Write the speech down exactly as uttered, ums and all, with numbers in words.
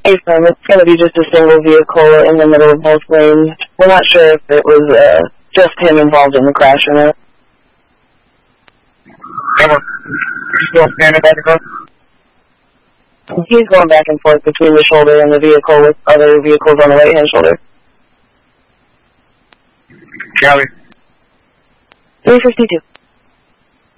firm. It's going to be just a single vehicle in the middle of both lanes. We're not sure if it was uh, just him involved in the crash or not. He's still standing back and forth? He's going back and forth between the shoulder and the vehicle with other vehicles on the right-hand shoulder. Cali. three fifty-two.